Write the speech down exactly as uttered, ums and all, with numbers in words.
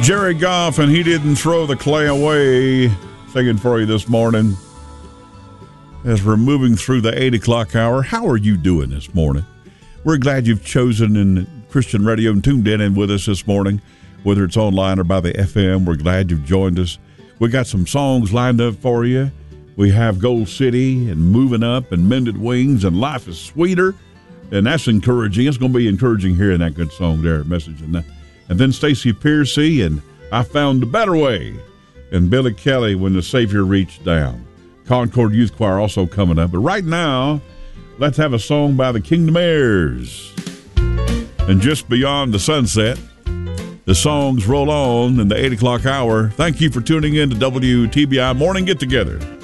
Jerry Goff, and he didn't throw the clay away, singing for you this morning as we're moving through the eight o'clock hour. How are you doing this morning? We're glad you've chosen in Christian Radio and tuned in with us this morning, whether it's online or by the F M. We're glad you've joined us. We got some songs lined up for you. We have Gold City and Moving Up and Mended Wings and Life is Sweeter, and that's encouraging. It's going to be encouraging hearing that good song there, message and that. And then Stacey Piercy and I Found a Better Way, and Billy Kelly, When the Savior Reached Down. Concord Youth Choir also coming up. But right now, let's have a song by the Kingdom Heirs. And just beyond the sunset, the songs roll on in the eight o'clock hour. Thank you for tuning in to W T B I Morning Get Together.